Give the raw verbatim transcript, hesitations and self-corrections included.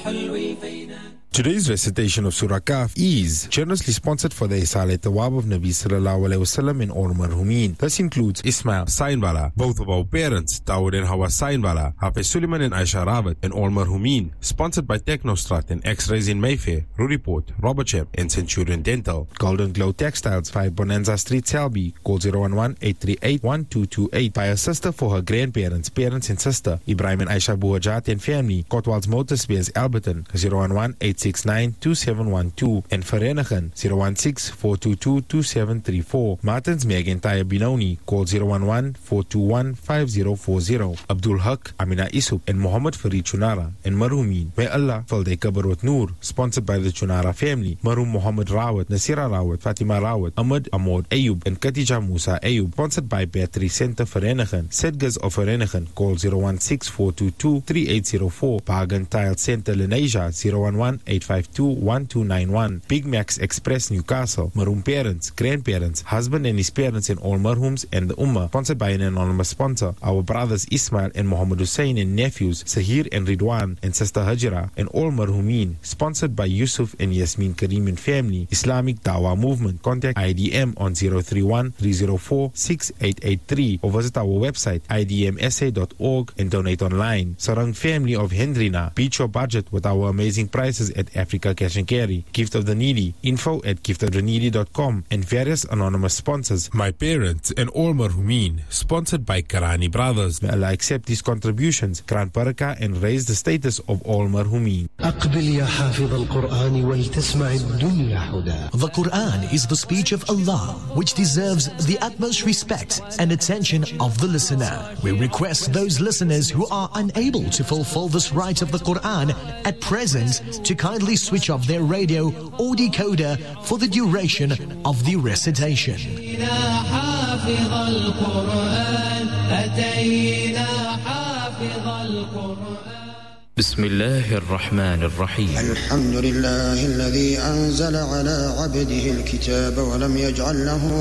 Today's recitation of Surah Kahf is generously sponsored for the Isalat Tawab of Nabi Sallallahu Alaihi Wasallam and all marhumin. This includes Ismail Sainbala, both of our parents, Dawood and Hawa Sainbala, Hafiz Suleiman and Aisha Rawat, and all marhumin. Sponsored by Technostrat and X-Rays in Mayfair, Ruriport, Robertsham, and Centurion Dental. Golden Glow Textiles, five Bonanza Street, Selby. Call zero one one, eight three eight, one two two eight. By a sister for her grandparents, parents and sister, Ibrahim and Aisha Buhajat and family. Kotwalds Motor Spares, Alberton, zero one one, eight six nine, two seven one two, and Verenigen zero one six, four two two, two seven three four. Martins Megentire Binoni, call zero one one, four two one, five zero four zero. Abdul Haq, Amina Isuk, and Muhammad Farid Chunara, and Marhumin. May Allah fill their qabr with Noor. Sponsored by the Chunara family. Marhum Muhammad Rawat, Nasira Rawat, Fatima Rawat, Ahmad Ahmad Ayub, and Khatija Musa Ayub. Sponsored by Battery Center Verenigen. Sedgas of Verenigen, call zero one six, four two two, three eight zero four. Bargain Tile Center Lenasia, zero one one, eight five two, one two nine one. Big Max Express Newcastle. Marhum parents, grandparents, husband and his parents, and all marhums and the Ummah. Sponsored by an anonymous sponsor. Our brothers Ismail and Muhammad Hussein and nephews Sahir and Ridwan and sister Hajra and all marhumin. Sponsored by Yusuf and Yasmin Karim and family. Islamic Dawah Movement. Contact I D M on zero three one, three zero four, six eight eight three or visit our website I D M S A dot org and donate online. Sarang family of Hendrina. Beat your budget with our amazing prices at Africa Cash and Carry. Gift of the Needy. Info at gift of the needy dot com and various anonymous sponsors. My parents and all marhumin. Sponsored by Karani Brothers. May Allah accept these contributions, grant barakah, and raise the status of all marhumin. The Quran is the speech of Allah, which deserves the utmost respect and attention of the listener. We request those listeners who are unable to fulfill this right of the Quran at present to kindly switch off their radio or decoder for the duration of the recitation. بسم الله الرحمن الرحيم الحمد لله الذي أنزل على عبده الكتاب ولم يجعل له